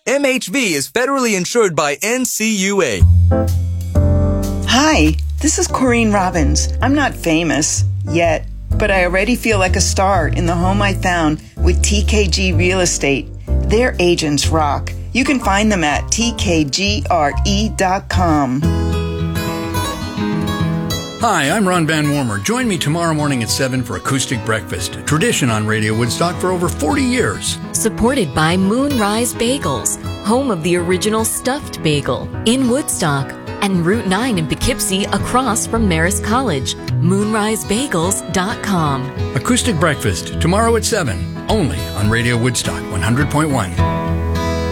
MHV is federally insured by NCUA. Hi, this is Corrine Robbins. I'm not famous yet, but I already feel like a star in the home I found with TKG Real Estate. Their agents rock. You can find them at tkgre.com. Hi, I'm Ron Van Wormer. Join me tomorrow morning at 7 for Acoustic Breakfast, a tradition on Radio Woodstock for over 40 years. Supported by Moonrise Bagels, home of the original stuffed bagel in Woodstock, and Route 9 in Poughkeepsie across from Marist College. MoonriseBagels.com. Acoustic Breakfast, tomorrow at 7, only on Radio Woodstock 100.1.